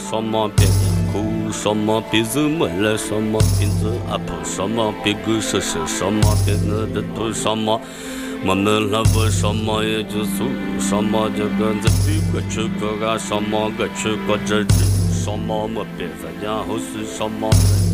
什么别念苦，什么别人没来，什么别子阿婆，什么别狗手手，什么别我的多，什么我们那不什么也就是什么这个这比过去个个什么个去个这什么没别人然后是什么。